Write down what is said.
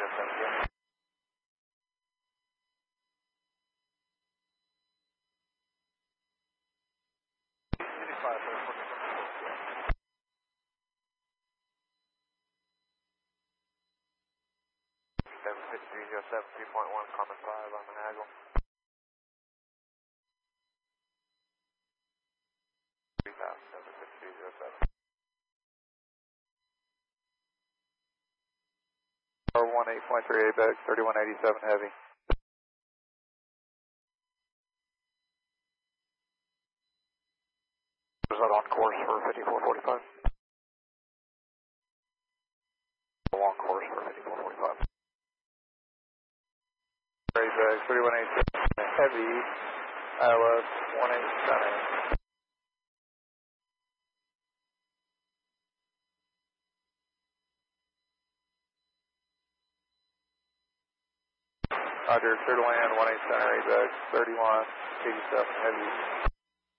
7. Seven 3.1, Carmen 5 on the Hagel. 3,75307. 18.38 back, 3187 heavy. Is that on course for 5445? Long course for 5445. Right back, 3187 heavy, ILS 187. Roger, clear to land, 18 center, back, 3187 heavy.